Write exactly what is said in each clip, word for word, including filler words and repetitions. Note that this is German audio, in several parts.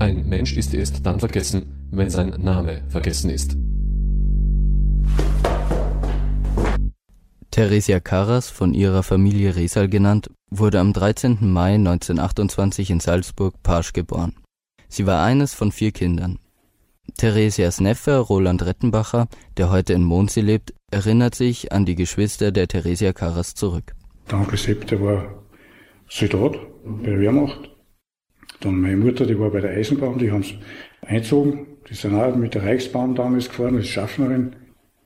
Ein Mensch ist erst dann vergessen, wenn sein Name vergessen ist. Theresia Karas, von ihrer Familie Resal genannt, wurde am dreizehnten Mai neunzehnhundertachtundzwanzig in Salzburg Pasch geboren. Sie war eines von vier Kindern. Theresias Neffe Roland Rettenbacher, der heute in Mondsee lebt, erinnert sich an die Geschwister der Theresia Karas zurück. Der Onkel Sepp, der war Soldat bei der Wehrmacht. Dann meine Mutter, die war bei der Eisenbahn, die haben es eingezogen. Die sind auch mit der Reichsbahn damals gefahren, als Schaffnerin.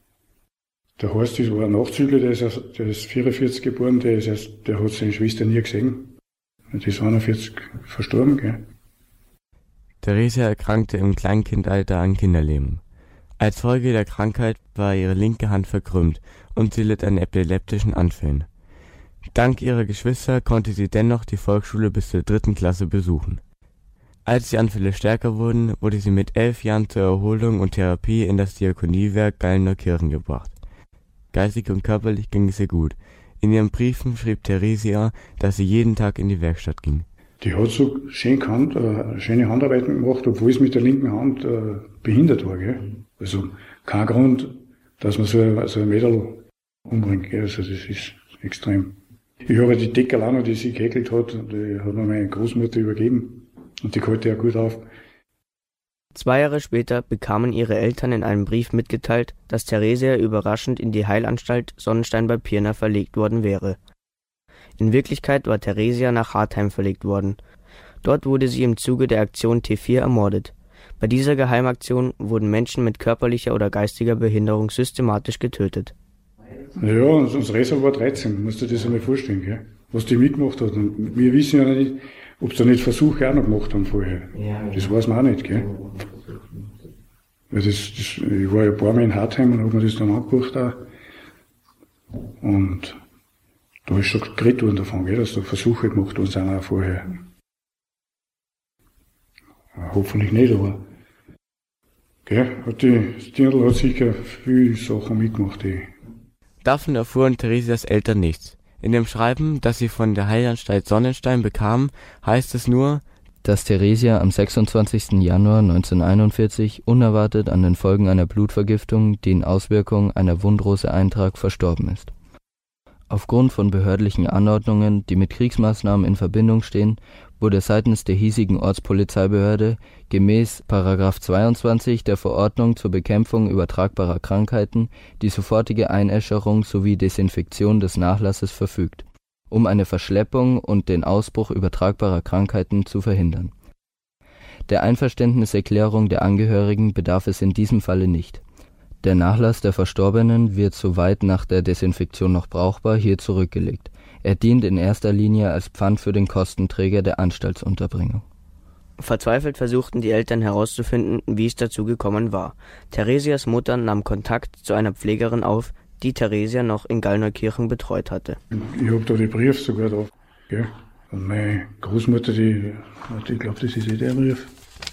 Der Horst, das war ein Nachzügler, der ist, erst, der ist vierundvierzig geboren, der, ist erst, der hat seine Schwester nie gesehen. Die ist einundvierzig verstorben, gell. Theresia erkrankte im Kleinkindalter an Kinderlähmung. Als Folge der Krankheit war ihre linke Hand verkrümmt und sie litt an epileptischen Anfällen. Dank ihrer Geschwister konnte sie dennoch die Volksschule bis zur dritten Klasse besuchen. Als die Anfälle stärker wurden, wurde sie mit elf Jahren zur Erholung und Therapie in das Diakoniewerk Gallneukirchen gebracht. Geistig und körperlich ging es ihr gut. In ihren Briefen schrieb Theresia, dass sie jeden Tag in die Werkstatt ging. Die hat so schön gekannt, äh, schöne Handarbeiten gemacht, obwohl es mit der linken Hand äh, behindert war. Gell? Also kein Grund, dass man so ein, so ein Mädel umbringt. Gell? Also das ist extrem. Ich habe die Deckel auch noch, die sie gehäkelt hat, die hat mir meine Großmutter übergeben. Und die konnte ja gut auf. Zwei Jahre später bekamen ihre Eltern in einem Brief mitgeteilt, dass Theresia überraschend in die Heilanstalt Sonnenstein bei Pirna verlegt worden wäre. In Wirklichkeit war Theresia nach Hartheim verlegt worden. Dort wurde sie im Zuge der Aktion T vier ermordet. Bei dieser Geheimaktion wurden Menschen mit körperlicher oder geistiger Behinderung systematisch getötet. Ja, unser Resal war dreizehn, musst du dir das einmal vorstellen, gell? Was die mitgemacht hat. Und wir wissen ja nicht, ob sie da nicht Versuche auch noch gemacht haben vorher. Ja, das weiß man auch nicht, gell? Weil das, das, ich war ja ein paar Mal in Hartheim und habe mir das dann angeguckt auch. Und da ist schon geredet worden davon, gell, dass da Versuche gemacht worden sind auch vorher. Hoffentlich nicht, aber gell, die Dirndl hat sicher viele Sachen mitgemacht. Die. Davon erfuhren Theresias Eltern nichts. In dem Schreiben, das sie von der Heilanstalt Sonnenstein bekam, heißt es nur, dass Theresia am sechsundzwanzigsten Januar neunzehnhunderteinundvierzig unerwartet an den Folgen einer Blutvergiftung, die in Auswirkung einer Wundrose-Eintrag verstorben ist. Aufgrund von behördlichen Anordnungen, die mit Kriegsmaßnahmen in Verbindung stehen, wurde seitens der hiesigen Ortspolizeibehörde gemäß Paragraph zweiundzwanzig der Verordnung zur Bekämpfung übertragbarer Krankheiten die sofortige Einäscherung sowie Desinfektion des Nachlasses verfügt, um eine Verschleppung und den Ausbruch übertragbarer Krankheiten zu verhindern. Der Einverständniserklärung der Angehörigen bedarf es in diesem Falle nicht. Der Nachlass der Verstorbenen wird, soweit nach der Desinfektion noch brauchbar, hier zurückgelegt. Er dient in erster Linie als Pfand für den Kostenträger der Anstaltsunterbringung. Verzweifelt versuchten die Eltern herauszufinden, wie es dazu gekommen war. Theresias Mutter nahm Kontakt zu einer Pflegerin auf, die Theresia noch in Gallneukirchen betreut hatte. Ich habe da die Brief sogar da. Gell? Und meine Großmutter, die, ich glaube, das ist eh der Brief.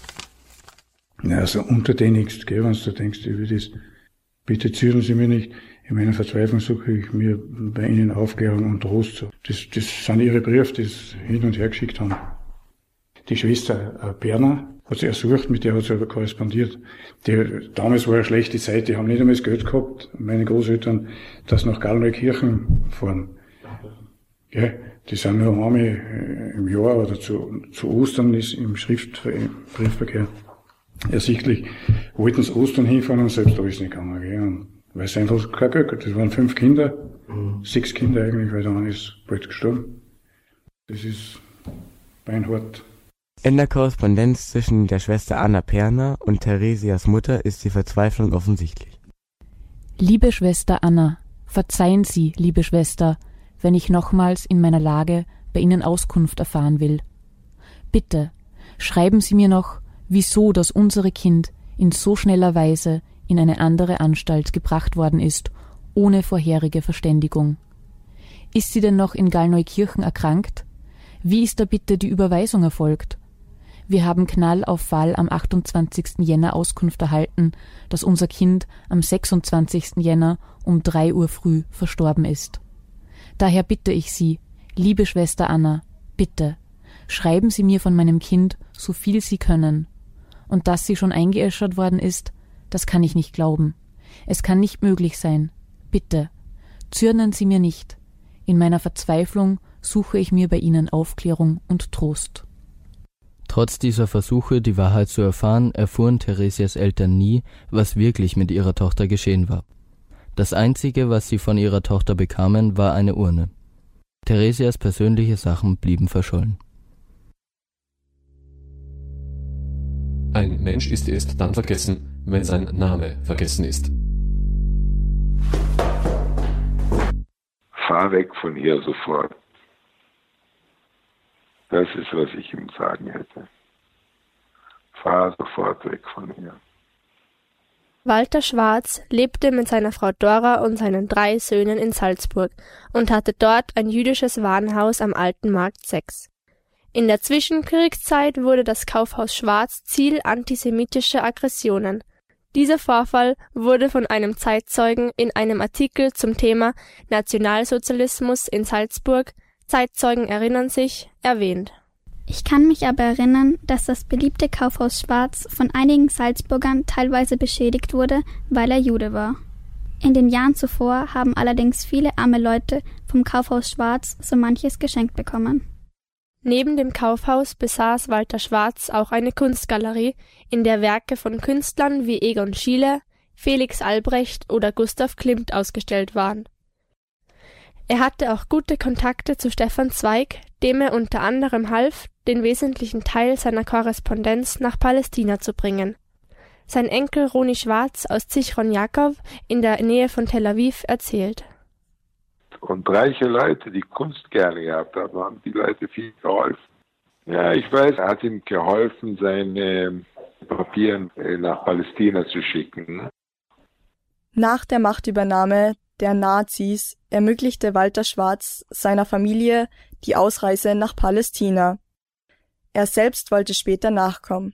Ja, also untertänigst, gell, wenn du denkst, über das, bitte zürnen Sie mich nicht. In meiner Verzweiflung suche ich mir bei Ihnen Aufklärung und Trost. Das, das sind Ihre Briefe, die sie hin und her geschickt haben. Die Schwester äh, Berner hat sie ersucht, mit der hat sie aber korrespondiert. Die, damals war eine schlechte Zeit, die haben nicht einmal das Geld gehabt, meine Großeltern, dass sie nach Gallneukirchen fahren. Ja, die sind nur einmal im Jahr oder zu, zu Ostern ist im Schriftbriefverkehr ersichtlich, wollten sie Ostern hinfahren und selbst da ist nicht gegangen. Gell? Und weil es einfach kein Geld gab. Das waren fünf Kinder, mhm. sechs Kinder eigentlich, weil dann ist bald gestorben. Das ist beinhart. In der Korrespondenz zwischen der Schwester Anna Perner und Theresias Mutter ist die Verzweiflung offensichtlich. Liebe Schwester Anna, verzeihen Sie, liebe Schwester, wenn ich nochmals in meiner Lage bei Ihnen Auskunft erfahren will. Bitte, schreiben Sie mir noch, wieso das unsere Kind in so schneller Weise in eine andere Anstalt gebracht worden ist, ohne vorherige Verständigung. Ist sie denn noch in Gallneukirchen erkrankt? Wie ist da bitte die Überweisung erfolgt? Wir haben Knall auf Fall am achtundzwanzigsten Jänner Auskunft erhalten, dass unser Kind am sechsundzwanzigsten Jänner um drei Uhr früh verstorben ist. Daher bitte ich Sie, liebe Schwester Anna, bitte, schreiben Sie mir von meinem Kind, so viel Sie können, Und dass sie schon eingeäschert worden ist, das kann ich nicht glauben. Es kann nicht möglich sein. Bitte, zürnen Sie mir nicht. In meiner Verzweiflung suche ich mir bei Ihnen Aufklärung und Trost. Trotz dieser Versuche, die Wahrheit zu erfahren, erfuhren Theresias Eltern nie, was wirklich mit ihrer Tochter geschehen war. Das Einzige, was sie von ihrer Tochter bekamen, war eine Urne. Theresias persönliche Sachen blieben verschollen. Ein Mensch ist erst dann vergessen, wenn sein Name vergessen ist. Fahr weg von hier sofort. Das ist, was ich ihm sagen hätte. Fahr sofort weg von hier. Walter Schwarz lebte mit seiner Frau Dora und seinen drei Söhnen in Salzburg und hatte dort ein jüdisches Warenhaus am Alten Markt sechs. In der Zwischenkriegszeit wurde das Kaufhaus Schwarz Ziel antisemitischer Aggressionen. Dieser Vorfall wurde von einem Zeitzeugen in einem Artikel zum Thema Nationalsozialismus in Salzburg, Zeitzeugen erinnern sich, erwähnt. Ich kann mich aber erinnern, dass das beliebte Kaufhaus Schwarz von einigen Salzburgern teilweise beschädigt wurde, weil er Jude war. In den Jahren zuvor haben allerdings viele arme Leute vom Kaufhaus Schwarz so manches geschenkt bekommen. Neben dem Kaufhaus besaß Walter Schwarz auch eine Kunstgalerie, in der Werke von Künstlern wie Egon Schiele, Felix Albrecht oder Gustav Klimt ausgestellt waren. Er hatte auch gute Kontakte zu Stefan Zweig, dem er unter anderem half, den wesentlichen Teil seiner Korrespondenz nach Palästina zu bringen. Sein Enkel Roni Schwarz aus Zichron Jakob in der Nähe von Tel Aviv erzählt. Und reiche Leute, die Kunst gerne gehabt haben, haben die Leute viel geholfen. Ja, ich weiß, er hat ihm geholfen, seine Papiere nach Palästina zu schicken. Nach der Machtübernahme der Nazis ermöglichte Walter Schwarz seiner Familie die Ausreise nach Palästina. Er selbst wollte später nachkommen.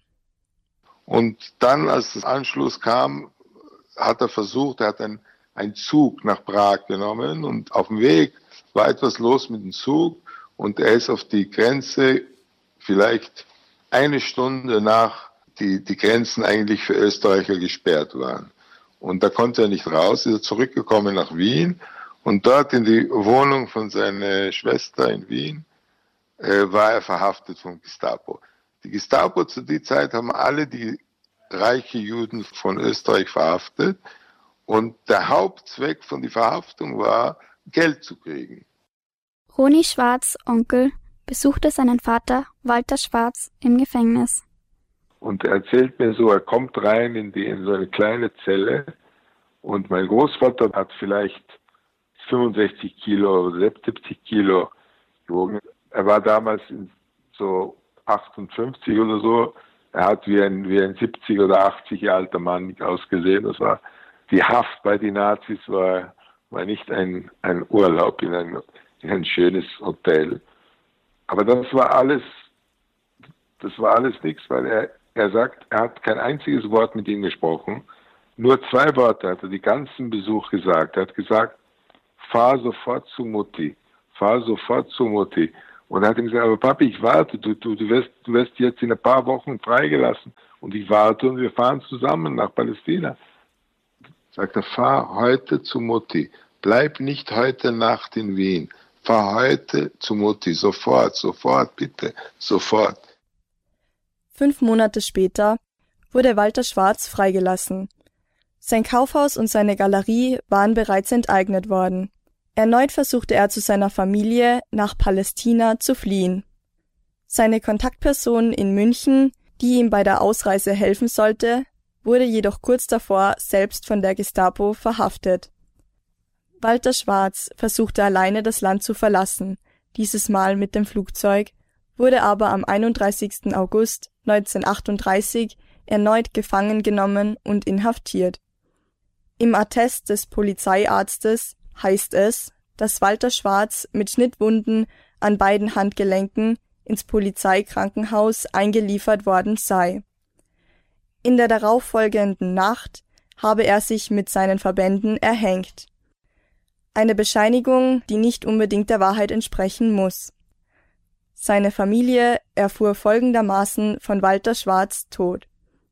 Und dann, als das Anschluss kam, hat er versucht, er hat ein einen Zug nach Prag genommen und auf dem Weg war etwas los mit dem Zug und er ist auf die Grenze vielleicht eine Stunde nach die, die Grenzen eigentlich für Österreicher gesperrt waren. Und da konnte er nicht raus, ist er zurückgekommen nach Wien und dort in die Wohnung von seiner Schwester in Wien äh, war er verhaftet vom Gestapo. Die Gestapo zu der Zeit haben alle die reichen Juden von Österreich verhaftet. Und der Hauptzweck von der Verhaftung war, Geld zu kriegen. Roni Schwarz, Onkel, besuchte seinen Vater Walter Schwarz im Gefängnis. Und er erzählt mir so, er kommt rein in, die, in so eine kleine Zelle und mein Großvater hat vielleicht fünfundsechzig Kilo oder siebzig Kilo gewogen. Er war damals so achtundfünfzig oder so. Er hat wie ein, wie ein siebzig oder achtzig Jahre alter Mann ausgesehen. Das war Die Haft bei den Nazis war, war nicht ein, ein Urlaub in ein, in ein schönes Hotel. Aber das war alles, das war alles nichts, weil er, er sagt, er hat kein einziges Wort mit ihm gesprochen. Nur zwei Worte hat er die ganzen Besuch gesagt. Er hat gesagt, fahr sofort zu Mutti, fahr sofort zu Mutti. Und er hat ihm gesagt, aber Papi, ich warte, du, du, du, wirst, du wirst jetzt in ein paar Wochen freigelassen. Und ich warte und wir fahren zusammen nach Palästina. Sagt er, fahr heute zu Mutti. Bleib nicht heute Nacht in Wien. Fahr heute zu Mutti. Sofort, sofort, bitte, sofort. Fünf Monate später wurde Walter Schwarz freigelassen. Sein Kaufhaus und seine Galerie waren bereits enteignet worden. Erneut versuchte er zu seiner Familie nach Palästina zu fliehen. Seine Kontaktperson in München, die ihm bei der Ausreise helfen sollte, wurde jedoch kurz davor selbst von der Gestapo verhaftet. Walter Schwarz versuchte alleine das Land zu verlassen, dieses Mal mit dem Flugzeug, wurde aber am einunddreißigsten August neunzehnhundertachtunddreißig erneut gefangen genommen und inhaftiert. Im Attest des Polizeiarztes heißt es, dass Walter Schwarz mit Schnittwunden an beiden Handgelenken ins Polizeikrankenhaus eingeliefert worden sei. In der darauffolgenden Nacht habe er sich mit seinen Verbänden erhängt. Eine Bescheinigung, die nicht unbedingt der Wahrheit entsprechen muss. Seine Familie erfuhr folgendermaßen von Walter Schwarz' Tod.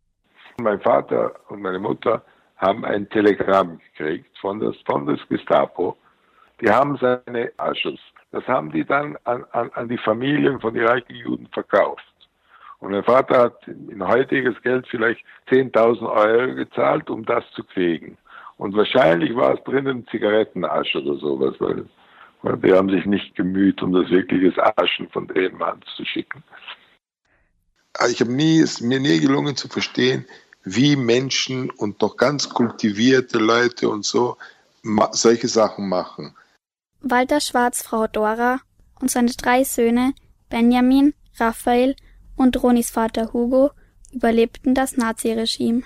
Mein Vater und meine Mutter haben ein Telegramm gekriegt von der, von der Gestapo. Die haben seine Ausschuss. Das haben die dann an, an, an die Familien von irakischen Juden verkauft. Und mein Vater hat in heutiges Geld vielleicht zehntausend Euro gezahlt, um das zu kriegen. Und wahrscheinlich war es drinnen Zigarettenasch oder sowas, weil, weil die haben sich nicht gemüht, um das wirkliche Aschen von Dänemark zu schicken. Ich habe nie, es ist mir nie gelungen zu verstehen, wie Menschen und doch ganz kultivierte Leute und so ma- solche Sachen machen. Walter Schwarz' Frau Dora und seine drei Söhne Benjamin, Raphael und Ronis Vater Hugo überlebten das Naziregime.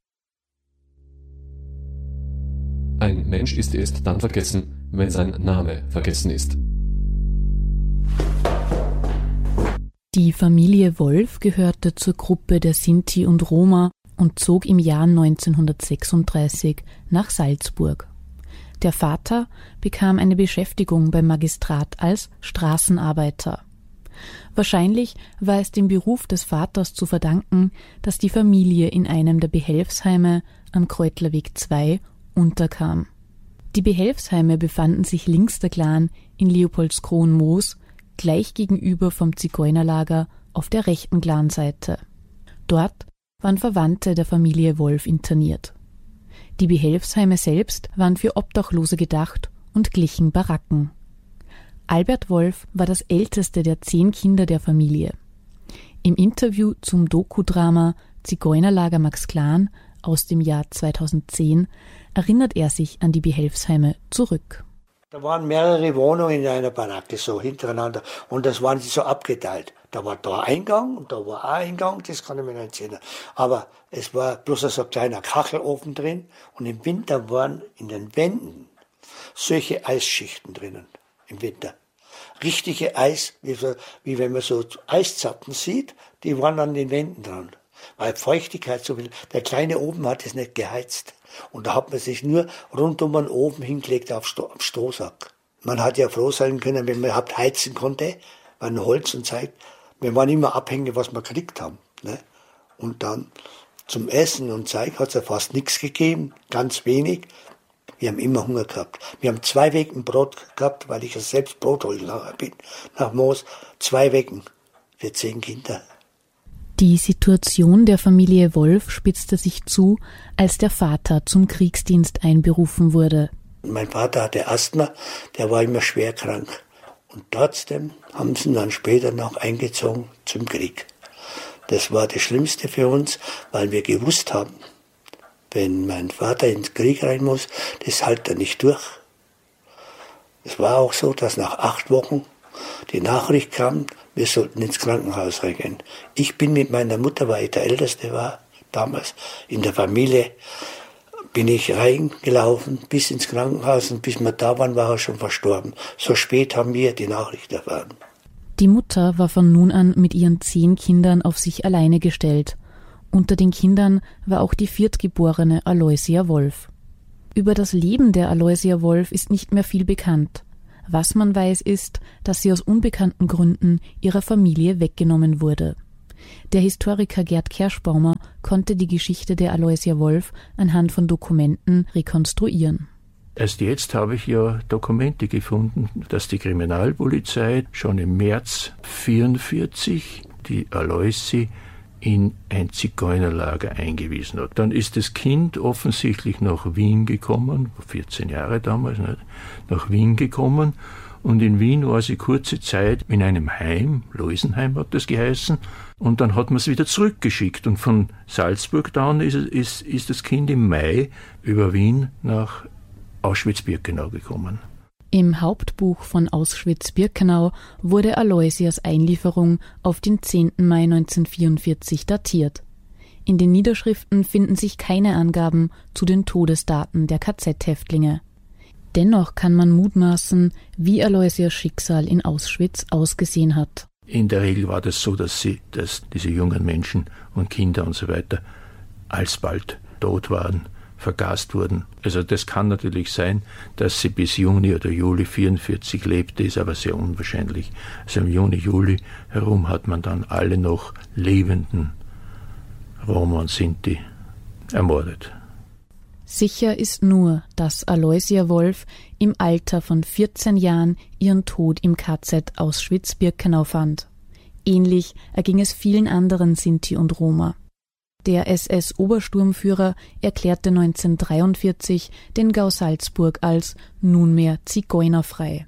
Ein Mensch ist erst dann vergessen, wenn sein Name vergessen ist. Die Familie Wolf gehörte zur Gruppe der Sinti und Roma und zog im Jahr neunzehnhundertsechsunddreißig nach Salzburg. Der Vater bekam eine Beschäftigung beim Magistrat als Straßenarbeiter. Wahrscheinlich war es dem Beruf des Vaters zu verdanken, dass die Familie in einem der Behelfsheime am Kreutlerweg zwei unterkam. Die Behelfsheime befanden sich links der Glan in Leopoldskron-Moos, gleich gegenüber vom Zigeunerlager auf der rechten Glanseite. Dort waren Verwandte der Familie Wolf interniert. Die Behelfsheime selbst waren für Obdachlose gedacht und glichen Baracken. Albert Wolf war das älteste der zehn Kinder der Familie. Im Interview zum Doku-Drama Zigeunerlager Max Glan aus dem Jahr zweitausendzehn erinnert er sich an die Behelfsheime zurück. Da waren mehrere Wohnungen in einer Baracke so hintereinander und das waren sie so abgeteilt. Da war da Eingang und da war auch Eingang, das kann ich mir nicht erzählen. Aber es war bloß so ein kleiner Kachelofen drin und im Winter waren in den Wänden solche Eisschichten drinnen, im Winter. Richtige Eis, wie, so, wie wenn man so Eiszappen sieht, die waren an den Wänden dran. Weil Feuchtigkeit so viel, der kleine Ofen hat es nicht geheizt. Und da hat man sich nur rund um den Ofen hingelegt auf Sto- am Strohsack. Man hat ja froh sein können, wenn man überhaupt heizen konnte, weil Holz und Zeit. Wir waren immer abhängig, was wir gekriegt haben. Ne? Und dann zum Essen und Zeug hat es ja fast nichts gegeben, ganz wenig. Wir haben immer Hunger gehabt. Wir haben zwei Wecken Brot gehabt, weil ich ja selbst Brot holen bin, nach Moos. Zwei Wecken für zehn Kinder. Die Situation der Familie Wolf spitzte sich zu, als der Vater zum Kriegsdienst einberufen wurde. Mein Vater hatte Asthma, der war immer schwer krank. Und trotzdem haben sie ihn dann später noch eingezogen zum Krieg. Das war das Schlimmste für uns, weil wir gewusst haben, wenn mein Vater ins Krieg rein muss, das hält er nicht durch. Es war auch so, dass nach acht Wochen die Nachricht kam, wir sollten ins Krankenhaus reingehen. Ich bin mit meiner Mutter, weil ich der Älteste war, damals in der Familie, bin ich reingelaufen bis ins Krankenhaus und bis wir da waren, war er schon verstorben. So spät haben wir die Nachricht erfahren. Die Mutter war von nun an mit ihren zehn Kindern auf sich alleine gestellt. Unter den Kindern war auch die viertgeborene Aloysia Wolf. Über das Leben der Aloysia Wolf ist nicht mehr viel bekannt. Was man weiß, ist, dass sie aus unbekannten Gründen ihrer Familie weggenommen wurde. Der Historiker Gerd Kerschbaumer konnte die Geschichte der Aloysia Wolf anhand von Dokumenten rekonstruieren. Erst jetzt habe ich ja Dokumente gefunden, dass die Kriminalpolizei schon im März neunzehnhundertvierundvierzig die Aloysi in ein Zigeunerlager eingewiesen hat. Dann ist das Kind offensichtlich nach Wien gekommen, vierzehn Jahre damals, nicht, nach Wien gekommen und in Wien war sie kurze Zeit in einem Heim, Loisenheim hat das geheißen, und dann hat man es wieder zurückgeschickt und von Salzburg dann ist, ist, ist das Kind im Mai über Wien nach Auschwitz-Birkenau gekommen. Im Hauptbuch von Auschwitz-Birkenau wurde Aloysias Einlieferung auf den zehnten Mai neunzehnhundertvierundvierzig datiert. In den Niederschriften finden sich keine Angaben zu den Todesdaten der K Z-Häftlinge. Dennoch kann man mutmaßen, wie Aloysias Schicksal in Auschwitz ausgesehen hat. In der Regel war das so, dass sie, dass diese jungen Menschen und Kinder und so weiter alsbald tot waren, vergast wurden. Also das kann natürlich sein, dass sie bis Juni oder Juli vierundvierzig lebte, ist aber sehr unwahrscheinlich. Also im Juni, Juli herum hat man dann alle noch lebenden Roma und Sinti ermordet. Sicher ist nur, dass Aloysia Wolf im Alter von vierzehn Jahren ihren Tod im K Z Auschwitz-Birkenau fand. Ähnlich erging es vielen anderen Sinti und Roma. Der S S-Obersturmführer erklärte neunzehnhundertdreiundvierzig den Gau Salzburg als nunmehr zigeunerfrei.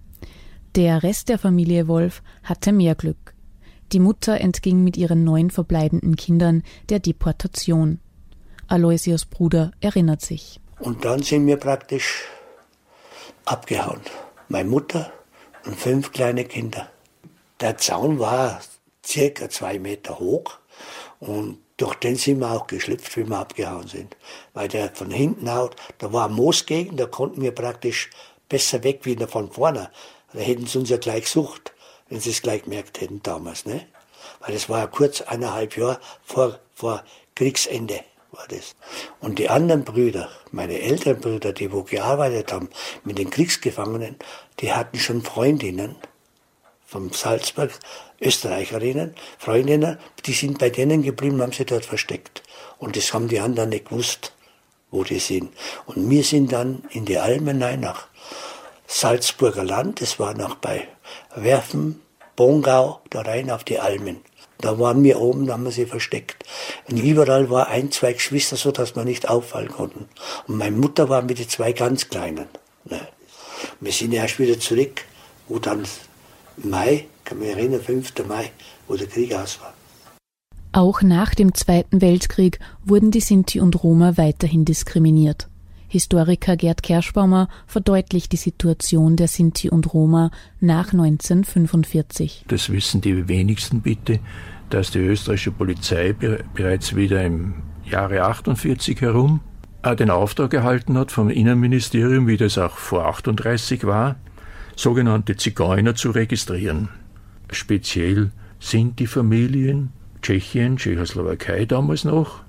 Der Rest der Familie Wolf hatte mehr Glück. Die Mutter entging mit ihren neun verbleibenden Kindern der Deportation. Aloysias Bruder erinnert sich. Und dann sind wir praktisch abgehauen. Meine Mutter und fünf kleine Kinder. Der Zaun war circa zwei Meter hoch und durch den sind wir auch geschlüpft, wie wir abgehauen sind. Weil der von hinten haut, da war eine Moosgegend, da konnten wir praktisch besser weg wie von vorne. Da hätten sie uns ja gleich gesucht, wenn sie es gleich gemerkt hätten damals. Ne? Weil das war ja kurz eineinhalb Jahre vor, vor Kriegsende. War das. Und die anderen Brüder, meine älteren Brüder, die wo gearbeitet haben mit den Kriegsgefangenen, die hatten schon Freundinnen vom Salzburg, Österreicherinnen, Freundinnen, die sind bei denen geblieben, haben sie dort versteckt. Und das haben die anderen nicht gewusst, wo die sind. Und wir sind dann in die Almen rein, nach Salzburger Land, das war noch bei Werfen, Bongau, da rein auf die Almen. Da waren wir oben, da haben wir sie versteckt. Und überall war ein, zwei Geschwister, so dass wir nicht auffallen konnten. Und meine Mutter war mit den zwei ganz Kleinen. Ne. Wir sind erst wieder zurück, wo dann im Mai, kann mich erinnern, fünften Mai, wo der Krieg aus war. Auch nach dem Zweiten Weltkrieg wurden die Sinti und Roma weiterhin diskriminiert. Historiker Gerd Kerschbaumer verdeutlicht die Situation der Sinti und Roma nach neunzehnhundertfünfundvierzig. Das wissen die wenigsten bitte, dass die österreichische Polizei bereits wieder im Jahre achtundvierzig herum den Auftrag erhalten hat vom Innenministerium, wie das auch vor achtunddreißig war, sogenannte Zigeuner zu registrieren. Speziell sind die Familien, Tschechien, Tschechoslowakei damals noch,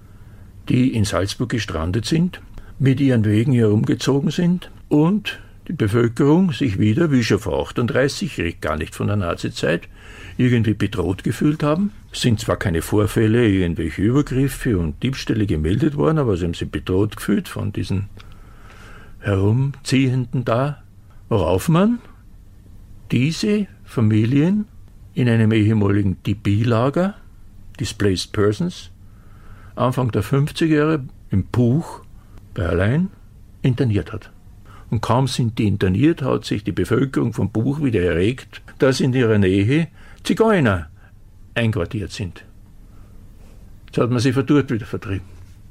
die in Salzburg gestrandet sind, mit ihren Wegen herumgezogen sind und die Bevölkerung sich wieder, wie schon vor achtunddreißig, ich rede gar nicht von der Nazizeit, irgendwie bedroht gefühlt haben. Es sind zwar keine Vorfälle, irgendwelche Übergriffe und Diebstähle gemeldet worden, aber sie haben sich bedroht gefühlt von diesen Herumziehenden da, worauf man diese Familien in einem ehemaligen D P-Lager, Displaced Persons, Anfang der fünfziger Jahre im Puch bei Allein interniert hat. Und kaum sind die interniert, hat sich die Bevölkerung vom Buch wieder erregt, dass in ihrer Nähe Zigeuner einquartiert sind. Jetzt hat man sie von dort wieder vertrieben.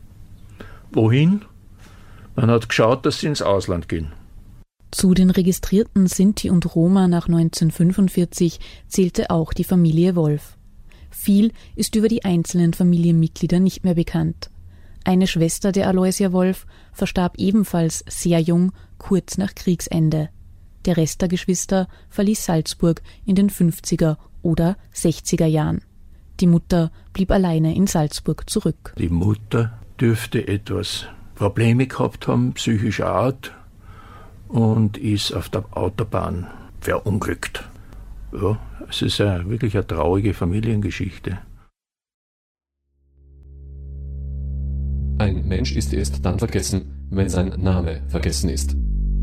Wohin? Man hat geschaut, dass sie ins Ausland gehen. Zu den registrierten Sinti und Roma nach neunzehnhundertfünfundvierzig zählte auch die Familie Wolf. Viel ist über die einzelnen Familienmitglieder nicht mehr bekannt. Eine Schwester der Aloysia Wolf verstarb ebenfalls sehr jung, kurz nach Kriegsende. Der Rest der Geschwister verließ Salzburg in den fünfziger oder sechziger Jahren. Die Mutter blieb alleine in Salzburg zurück. Die Mutter dürfte etwas Probleme gehabt haben, psychischer Art, und ist auf der Autobahn verunglückt. Ja, es ist eine, wirklich eine traurige Familiengeschichte. Ein Mensch ist erst dann vergessen, wenn sein Name vergessen ist.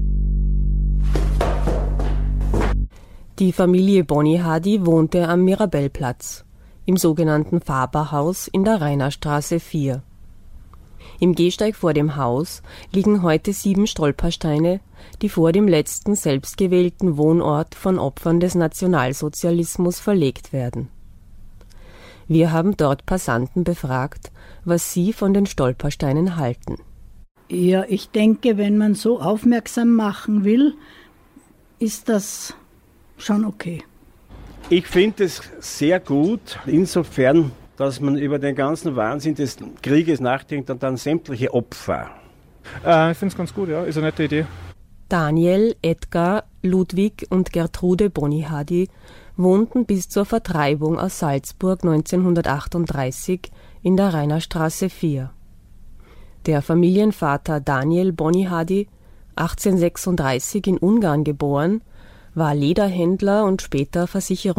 Die Familie Bonyhady wohnte am Mirabellplatz, im sogenannten Faberhaus in der Rainerstraße vier. Im Gehsteig vor dem Haus liegen heute sieben Stolpersteine, die vor dem letzten selbstgewählten Wohnort von Opfern des Nationalsozialismus verlegt werden. Wir haben dort Passanten befragt, was sie von den Stolpersteinen halten. Ja, ich denke, wenn man so aufmerksam machen will, ist das schon okay. Ich finde es sehr gut, insofern, dass man über den ganzen Wahnsinn des Krieges nachdenkt und dann sämtliche Opfer. Äh, ich finde es ganz gut, ja, ist eine nette Idee. Daniel, Edgar, Ludwig und Gertrude Bonyhady wohnten bis zur Vertreibung aus Salzburg neunzehnhundertachtunddreißig in der Rainerstraße vier. Der Familienvater Daniel Bonyhady, achtzehnhundertsechsunddreißig in Ungarn geboren, war Lederhändler und später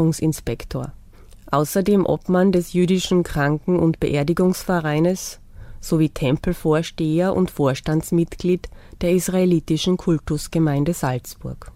Versicherungsinspektor. Außerdem Obmann des jüdischen Kranken- und Beerdigungsvereines sowie Tempelvorsteher und Vorstandsmitglied der israelitischen Kultusgemeinde Salzburg.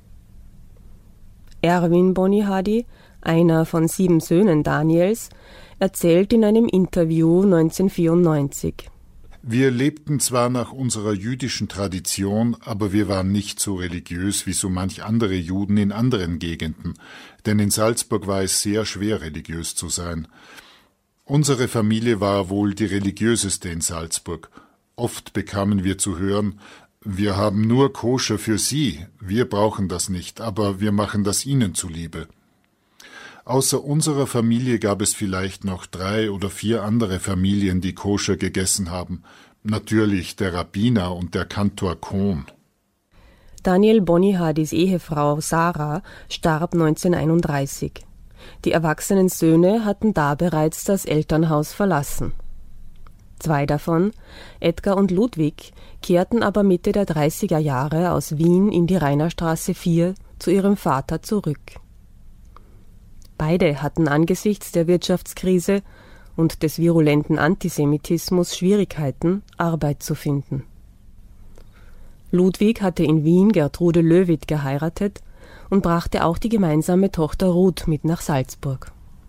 Erwin Bonihadi, einer von sieben Söhnen Daniels, erzählt in einem Interview neunzehnhundertvierundneunzig: Wir lebten zwar nach unserer jüdischen Tradition, aber wir waren nicht so religiös wie so manch andere Juden in anderen Gegenden, denn in Salzburg war es sehr schwer, religiös zu sein. Unsere Familie war wohl die religiöseste in Salzburg. Oft bekamen wir zu hören: Wir haben nur Koscher für Sie, wir brauchen das nicht, aber wir machen das Ihnen zuliebe. Außer unserer Familie gab es vielleicht noch drei oder vier andere Familien, die Koscher gegessen haben. Natürlich der Rabbiner und der Kantor Kohn. Daniel Bonihadis Ehefrau Sarah starb neunzehnhunderteinunddreißig. Die erwachsenen Söhne hatten da bereits das Elternhaus verlassen. Zwei davon, Edgar und Ludwig, kehrten aber Mitte der dreißiger Jahre aus Wien in die Rainerstraße vier zu ihrem Vater zurück. Beide hatten angesichts der Wirtschaftskrise und des virulenten Antisemitismus Schwierigkeiten, Arbeit zu finden. Ludwig hatte in Wien Gertrude Löwit geheiratet und brachte auch die gemeinsame Tochter Ruth mit nach Salzburg.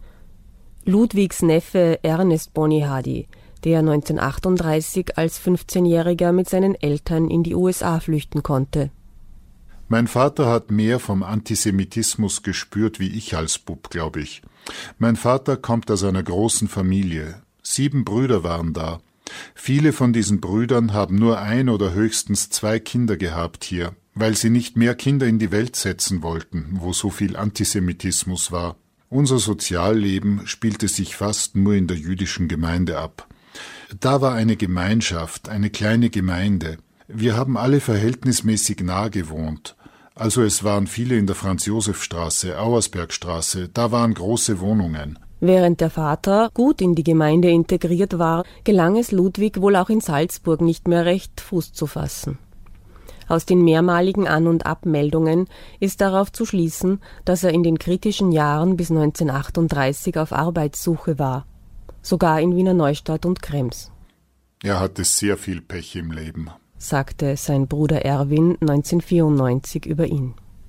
Ludwigs Neffe Ernest Bonihadi, der neunzehnhundertachtunddreißig als fünfzehnjähriger mit seinen Eltern in die U S A flüchten konnte. Mein Vater hat mehr vom Antisemitismus gespürt wie ich als Bub, glaube ich. Mein Vater kommt aus einer großen Familie. Sieben Brüder waren da. Viele von diesen Brüdern haben nur ein oder höchstens zwei Kinder gehabt hier, weil sie nicht mehr Kinder in die Welt setzen wollten, wo so viel Antisemitismus war. Unser Sozialleben spielte sich fast nur in der jüdischen Gemeinde ab. Da war eine Gemeinschaft, eine kleine Gemeinde. Wir haben alle verhältnismäßig nah gewohnt. Also es waren viele in der Franz-Josef-Straße, Auersbergstraße, da waren große Wohnungen. Während der Vater gut in die Gemeinde integriert war, gelang es Ludwig wohl auch in Salzburg nicht mehr recht, Fuß zu fassen. Aus den mehrmaligen An- und Abmeldungen ist darauf zu schließen, dass er in den kritischen Jahren bis neunzehnhundertachtunddreißig auf Arbeitssuche war, sogar in Wiener Neustadt und Krems. Er hatte sehr viel Pech im Leben, sagte sein Bruder Erwin neunzehnhundertvierundneunzig über ihn.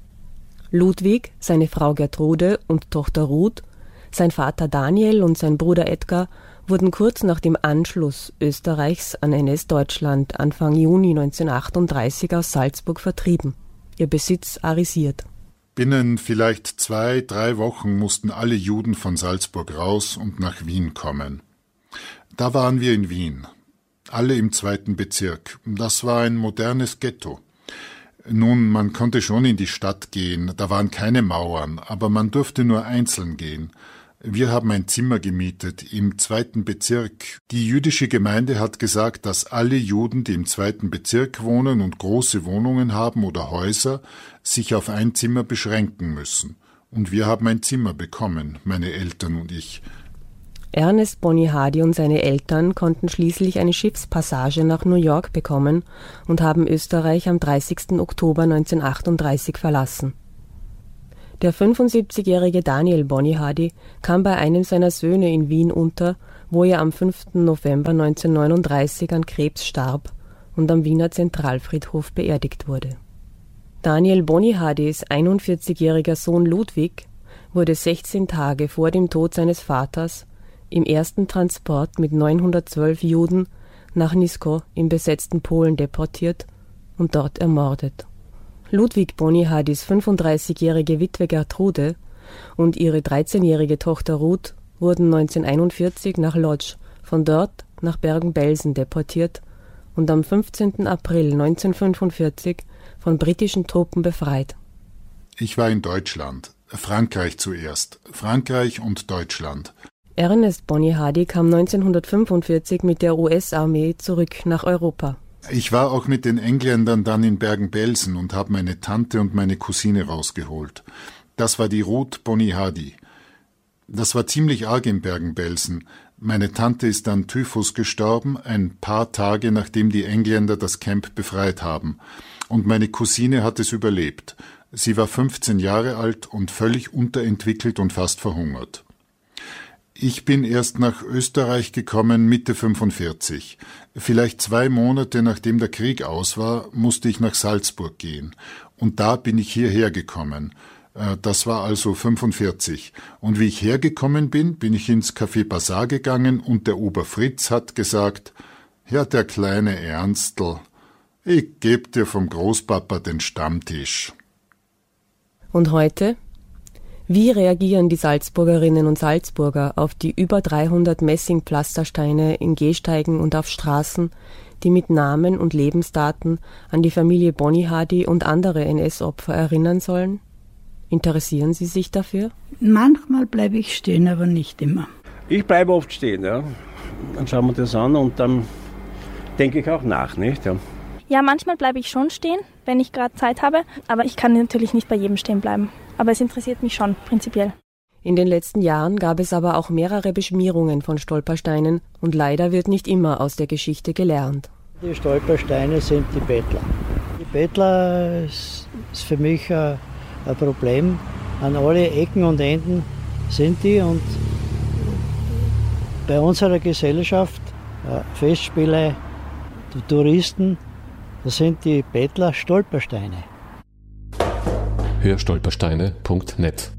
Ludwig, seine Frau Gertrude und Tochter Ruth, sein Vater Daniel und sein Bruder Edgar wurden kurz nach dem Anschluss Österreichs an N S-Deutschland Anfang Juni neunzehnhundertachtunddreißig aus Salzburg vertrieben, ihr Besitz arisiert. Binnen vielleicht zwei, drei Wochen mussten alle Juden von Salzburg raus und nach Wien kommen. Da waren wir in Wien, alle im zweiten Bezirk. Das war ein modernes Ghetto. Nun, man konnte schon in die Stadt gehen, da waren keine Mauern, aber man durfte nur einzeln gehen. Wir haben ein Zimmer gemietet im zweiten Bezirk. Die jüdische Gemeinde hat gesagt, dass alle Juden, die im zweiten Bezirk wohnen und große Wohnungen haben oder Häuser, sich auf ein Zimmer beschränken müssen. Und wir haben ein Zimmer bekommen, meine Eltern und ich. Ernest Bonihadi und seine Eltern konnten schließlich eine Schiffspassage nach New York bekommen und haben Österreich am dreißigsten Oktober neunzehnhundertachtunddreißig verlassen. Der fünfundsiebzigjährige Daniel Bonihadi kam bei einem seiner Söhne in Wien unter, wo er am fünften November neunzehnhundertneununddreißig an Krebs starb und am Wiener Zentralfriedhof beerdigt wurde. Daniel Bonihadis einundvierzigjähriger Sohn Ludwig wurde sechzehn Tage vor dem Tod seines Vaters im ersten Transport mit neunhundertzwölf Juden nach Nisko im besetzten Polen deportiert und dort ermordet. Ludwig Bonihadis fünfunddreißigjährige Witwe Gertrude und ihre dreizehnjährige Tochter Ruth wurden neunzehnhunderteinundvierzig nach Lodz, von dort nach Bergen-Belsen deportiert und am fünfzehnten April neunzehnhundertfünfundvierzig von britischen Truppen befreit. Ich war in Deutschland, Frankreich zuerst, Frankreich und Deutschland. Ernest Bonihadi kam neunzehnhundertfünfundvierzig mit der U S-Armee zurück nach Europa. Ich war auch mit den Engländern dann in Bergen-Belsen und habe meine Tante und meine Cousine rausgeholt. Das war die Ruth Bonihadi. Das war ziemlich arg in Bergen-Belsen. Meine Tante ist an Typhus gestorben, ein paar Tage nachdem die Engländer das Camp befreit haben. Und meine Cousine hat es überlebt. Sie war fünfzehn Jahre alt und völlig unterentwickelt und fast verhungert. Ich bin erst nach Österreich gekommen Mitte fünfundvierzig. Vielleicht zwei Monate nachdem der Krieg aus war, musste ich nach Salzburg gehen. Und da bin ich hierher gekommen. Das war also fünfundvierzig. Und wie ich hergekommen bin, bin ich ins Café Bazar gegangen und der Ober Fritz hat gesagt, ja, der kleine Ernstl, ich geb dir vom Großpapa den Stammtisch. Und heute? Wie reagieren die Salzburgerinnen und Salzburger auf die über dreihundert Messingpflastersteine in Gehsteigen und auf Straßen, die mit Namen und Lebensdaten an die Familie Bonyhady und andere N S-Opfer erinnern sollen? Interessieren Sie sich dafür? Manchmal bleibe ich stehen, aber nicht immer. Ich bleibe oft stehen, ja. Dann schauen wir das an und dann denke ich auch nach, nicht? Ja, ja manchmal bleibe ich schon stehen, wenn ich gerade Zeit habe, aber ich kann natürlich nicht bei jedem stehen bleiben. Aber es interessiert mich schon, prinzipiell. In den letzten Jahren gab es aber auch mehrere Beschmierungen von Stolpersteinen und leider wird nicht immer aus der Geschichte gelernt. Die Stolpersteine sind die Bettler. Die Bettler ist für mich ein ein Problem. An alle Ecken und Enden sind die und bei unserer Gesellschaft, Festspiele, die Touristen, das sind die Bettler Stolpersteine. hörstolpersteine punkt net